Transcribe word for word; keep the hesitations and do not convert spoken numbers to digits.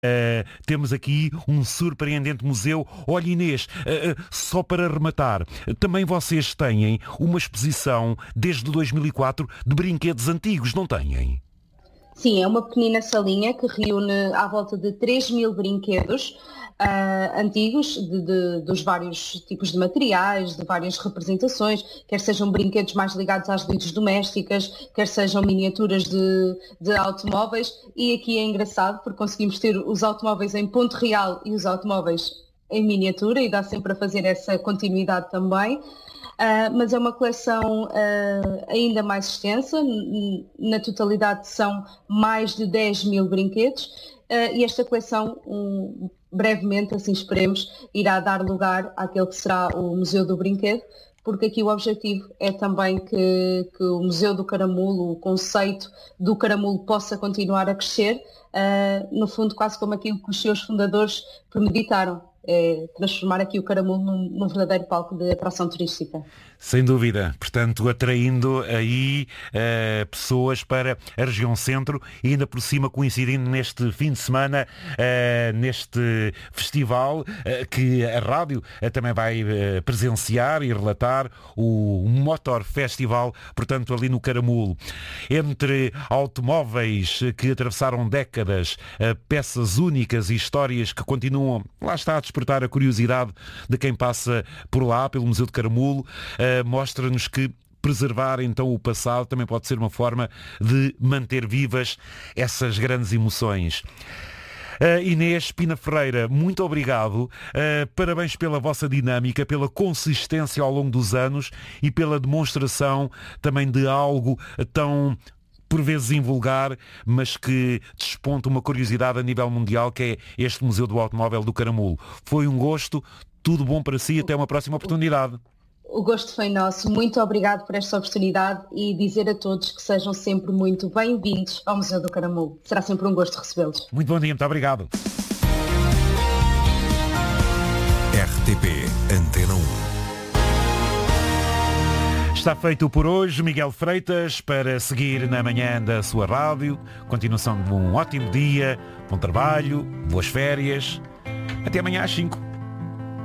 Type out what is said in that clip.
Uh, temos aqui um surpreendente museu. Olha, Inês, uh, uh, só para rematar, também vocês têm uma exposição desde dois mil e quatro de brinquedos antigos, não têm? Sim, é uma pequenina salinha que reúne à volta de três mil brinquedos uh, antigos, de, de, dos vários tipos de materiais, de várias representações, quer sejam brinquedos mais ligados às lides domésticas, quer sejam miniaturas de, de automóveis. E aqui é engraçado porque conseguimos ter os automóveis em ponto real e os automóveis em miniatura, e dá sempre a fazer essa continuidade também. Uh, mas é uma coleção uh, ainda mais extensa, na totalidade são mais de dez mil brinquedos, uh, e esta coleção, um, brevemente, assim esperemos, irá dar lugar àquele que será o Museu do Brinquedo, porque aqui o objetivo é também que, que o Museu do Caramulo, o conceito do caramulo possa continuar a crescer, uh, no fundo quase como aquilo que os seus fundadores premeditaram. É transformar aqui o Caramulo num, num verdadeiro palco de atração turística. Sem dúvida, portanto atraindo aí uh, pessoas para a região centro e ainda por cima coincidindo neste fim de semana, uh, neste festival uh, que a rádio uh, também vai uh, presenciar e relatar, o Motor Festival, portanto ali no Caramulo. Entre automóveis que atravessaram décadas, uh, peças únicas e histórias que continuam, lá está, a despertar a curiosidade de quem passa por lá, pelo Museu de Caramulo, uh, mostra-nos que preservar então o passado também pode ser uma forma de manter vivas essas grandes emoções. Uh, Inês Pina Ferreira, muito obrigado, uh, parabéns pela vossa dinâmica, pela consistência ao longo dos anos e pela demonstração também de algo tão por vezes invulgar, mas que desponta uma curiosidade a nível mundial, que é este Museu do Automóvel do Caramulo. Foi um gosto, tudo bom para si, até uma próxima oportunidade. O gosto foi nosso, muito obrigado por esta oportunidade e dizer a todos que sejam sempre muito bem-vindos ao Museu do Caramulo. Será sempre um gosto recebê-los. Muito bom dia, muito obrigado. R T P Antena um. Está feito por hoje. Miguel Freitas para seguir na manhã da sua rádio. Continuação de um ótimo dia, bom trabalho, boas férias. Até amanhã às cinco.